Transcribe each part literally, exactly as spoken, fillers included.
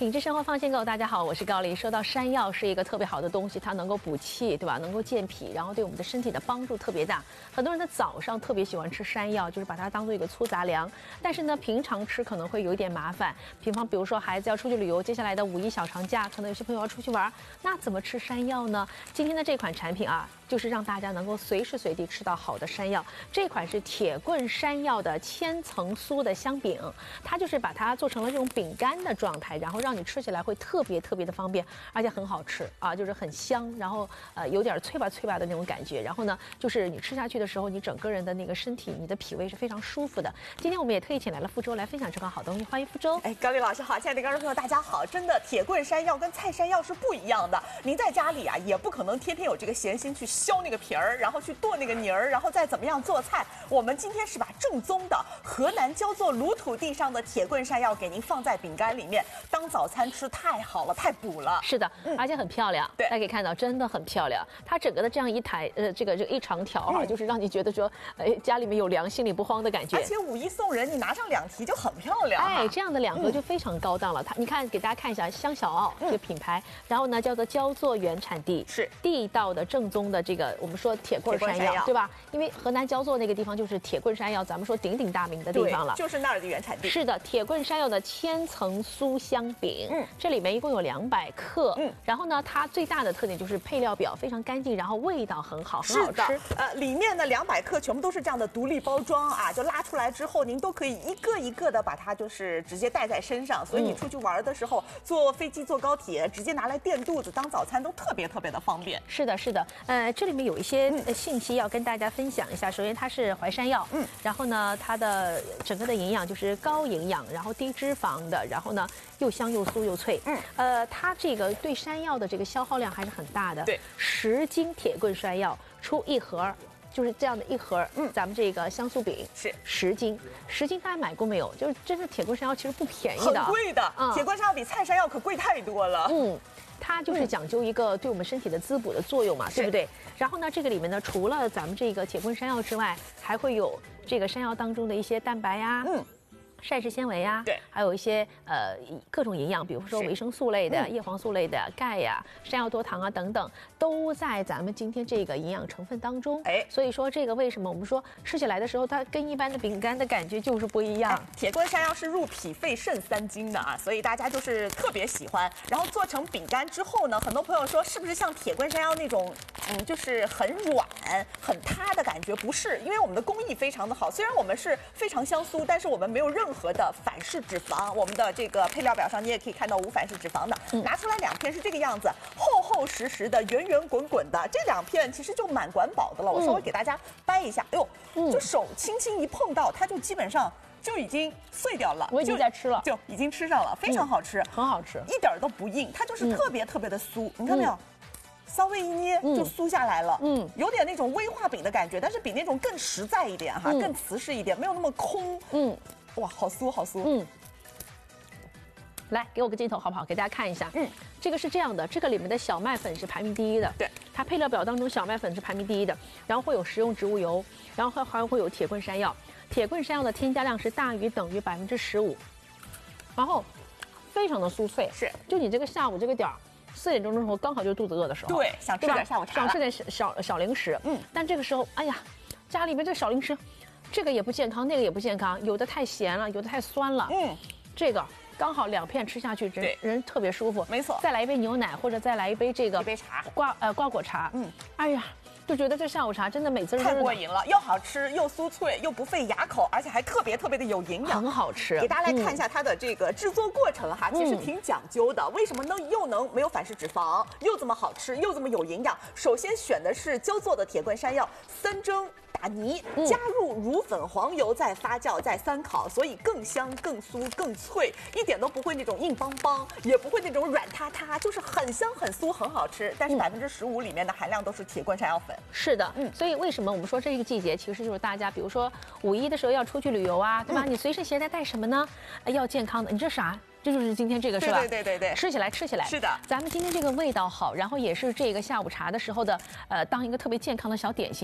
品质生活放心购，大家好，我是高丽。说到山药是一个特别好的东西，它能够补气，对吧？能够健脾，然后对我们的身体的帮助特别大。很多人的早上特别喜欢吃山药，就是把它当做一个粗杂粮。但是呢，平常吃可能会有一点麻烦。比方，比如说孩子要出去旅游，接下来的五一小长假，可能有些朋友要出去玩，那怎么吃山药呢？今天的这款产品啊，就是让大家能够随时随地吃到好的山药。这款是铁棍山药的千层酥的香饼，它就是把它做成了这种饼干的状态，然后让你吃起来会特别特别的方便，而且很好吃啊，就是很香，然后呃有点脆吧脆吧的那种感觉。然后呢，就是你吃下去的时候，你整个人的那个身体，你的脾胃是非常舒服的。今天我们也特意请来了傅周来分享这款好东西，欢迎傅周。 哎，高丽老师好，亲爱的观众朋友大家好。真的，铁棍山药跟菜山药是不一样的。您在家里啊，也不可能天天有这个闲心去削那个皮儿，然后去剁那个泥儿，然后再怎么样做菜。我们今天是把正宗的河南焦作鲁土地上的铁棍山药给您放在饼干里面，当早餐吃太好了，太补了。 是的，嗯、而且很漂亮。 对， 大家可以看到，真的很漂亮。它整个的这样一台呃，这个这个一长条哈、啊，嗯、就是让你觉得说，哎，家里面有粮，心里不慌的感觉。 而且五一送人，你拿上两提就很漂亮。 哎，这样的两盒就非常高档了。它，你看，给大家看一下香小奥这个品牌，然后呢叫做焦作原产地， 是地道的正宗的这个我们说铁棍山药，对吧？因为河南焦作那个地方就是铁棍山药，咱们说鼎鼎大名的地方了， 就是那儿的原产地。 是的，铁棍山药的千层酥香饼，嗯，这里面一共有两百克，嗯，然后呢，它最大的特点就是配料表非常干净，然后味道很好，很好吃。 呃，里面的两百克全部都是这样的独立包装啊，就拉出来之后，您都可以一个一个的把它就是直接带在身上，所以你出去玩的时候，嗯、坐飞机、坐高铁，直接拿来垫肚子当早餐都特别特别的方便。 是的，是的，呃，这里面有一些信息要跟大家分享一下。首先，它是淮山药，嗯，然后呢，它的整个的营养就是高营养，然后低脂肪的，然后呢又香又酥又脆，嗯，呃，它这个对山药的这个消耗量还是很大的， 对， 十斤铁棍山药出一盒。就是这样的一盒，嗯，咱们这个香酥饼是十斤，十斤大家买过没有？就是真的铁棍山药其实不便宜的， 很贵的，嗯，铁棍山药比菜山药可贵太多了， 嗯。它就是讲究一个对我们身体的滋补的作用嘛，对不对？然后呢，这个里面呢，除了咱们这个铁棍山药之外，还会有这个山药当中的一些蛋白呀，嗯。膳食纤维呀， 对， 还有一些呃各种营养，比如说维生素类的、叶黄素类的、钙呀、山药多糖啊等等，都在咱们今天这个营养成分当中。哎，所以说这个为什么我们说吃起来的时候，它跟一般的饼干的感觉就是不一样。 哎、铁棍山药是入脾肺肾三经的啊，所以大家就是特别喜欢。然后做成饼干之后呢，很多朋友说是不是像铁棍山药那种，嗯，就是很软、很塌的感觉？不是，因为我们的工艺非常的好。虽然我们是非常香酥，但是我们没有任何任何的反式脂肪，我们的这个配料表上你也可以看到无反式脂肪的，嗯、拿出来两片是这个样子，厚厚实实的，圆圆滚滚的，这两片其实就蛮管饱的了。我稍微给大家掰一下，哎呦，嗯、就手轻轻一碰到，它就基本上就已经碎掉了。 我已经在吃了， 就已经吃上了，非常好吃， 嗯、很好吃， 一点都不硬，它就是特别特别的酥，嗯、你看没有？稍微一捏就酥下来了，嗯，有点那种威化饼的感觉，但是比那种更实在一点哈，嗯、更瓷实一点，没有那么空，嗯。哇，好酥好酥！嗯， 来给我个镜头好不好？给大家看一下。嗯，这个是这样的，这个里面的小麦粉是排名第一的。 对， 它配料表当中小麦粉是排名第一的，然后会有食用植物油，然后还会有铁棍山药。铁棍山药的添加量是大于等于百分之十五，然后非常的酥脆。 是， 就你这个下午这个点儿。四点钟的时候，刚好就是肚子饿的时候， 对，想吃点下午茶， 想吃点小小零食。嗯，但这个时候，哎呀，家里面这小零食。这个也不健康，那个也不健康，有的太咸了，有的太酸了。嗯，这个刚好两片吃下去，人人特别舒服。 没错， 再来一杯牛奶，或者再来一杯这个一杯茶， 瓜呃瓜果茶。嗯，哎呀，就觉得这下午茶真的每次太过瘾了，又好吃又酥脆又不费牙口，而且还特别特别的有营养， 很好吃。 给大家来看一下它的这个制作过程哈，嗯、其实挺讲究的。为什么能又能没有反式脂肪，又这么好吃，又这么有营养？首先选的是焦作的铁棍山药，三蒸。打泥，加入乳粉、黄油，再发酵，再三烤，所以更香、更酥、更脆，一点都不会那种硬邦邦，也不会那种软塌塌，就是很香、很酥、很好吃。但是百分之十五里面的含量都是铁棍山药粉。 是的，嗯，所以为什么我们说这个季节其实就是大家，比如说五一的时候要出去旅游啊，对吧？嗯、你随身携带带什么呢？要健康的，你这啥？这就是今天这个是吧？ 对对对对对， 吃起来吃起来是的。 咱们今天这个味道好，然后也是这个下午茶的时候的，呃，当一个特别健康的小点心。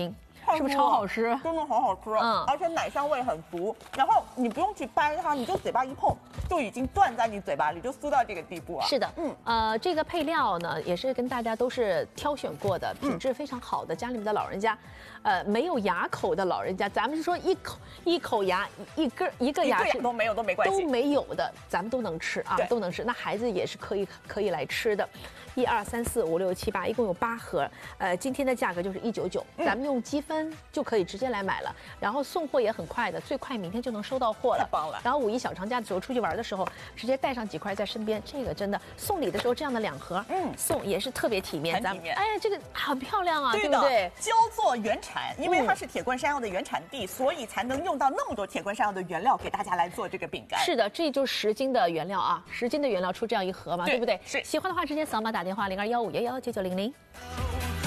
是不是超好吃？ 真的好好吃，嗯，而且奶香味很足，然后你不用去掰它，你就嘴巴一碰，就已经断在你嘴巴里，就酥到这个地步啊。 是的，嗯，呃，这个配料呢，也是跟大家都是挑选过的，品质非常好的，家里面的老人家，呃，没有牙口的老人家，咱们是说一口一口牙一根一个牙齿都没有都没关系， 都没有的，咱们都能吃啊，都能吃。那孩子也是可以可以来吃的。一二三四五六七八，一共有八盒。呃，今天的价格就是一九九，咱们用积分就可以直接来买了。然后送货也很快的，最快明天就能收到货了。 太棒了！ 然后五一小长假的时候出去玩的时候，直接带上几块在身边，这个真的送礼的时候这样的两盒，嗯，送也是特别体面。 很体面。 哎，这个很漂亮啊， 对不对？ 焦作原产，因为它是铁棍山药的原产地，所以才能用到那么多铁棍山药的原料给大家来做这个饼干。 是的，这就是十斤的原料啊，十斤的原料出这样一盒嘛，对不对？ 是。 喜欢的话直接扫码打电话零二幺五幺幺九九零零。